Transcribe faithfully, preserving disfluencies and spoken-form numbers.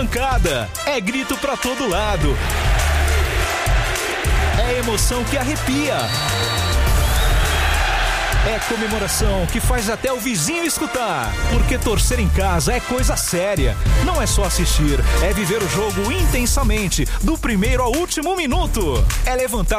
arquibancada. É grito pra todo lado. É emoção que arrepia. É comemoração que faz até o vizinho escutar. Porque torcer em casa é coisa séria. Não é só assistir, é viver o jogo intensamente, do primeiro ao último minuto. É levantar